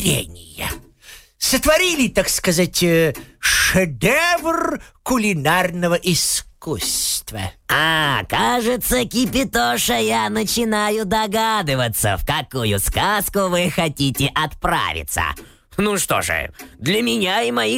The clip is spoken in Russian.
измерения. Сотворили, так сказать, шедевр кулинарного искусства. Кажется, Кипитоша, я начинаю догадываться, в какую сказку вы хотите отправиться. Ну что же, для меня и моих